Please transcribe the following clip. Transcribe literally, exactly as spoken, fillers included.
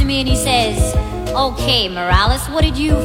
me and he says, "Okay, Morales, what did you